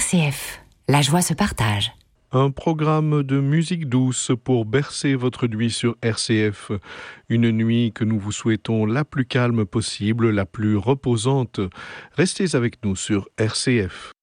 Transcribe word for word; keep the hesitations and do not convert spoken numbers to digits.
C F, la joie se partage. Un programme de musique douce pour bercer votre nuit sur R C F. Une nuit que nous vous souhaitons la plus calme possible, la plus reposante. Restez avec nous sur R C F.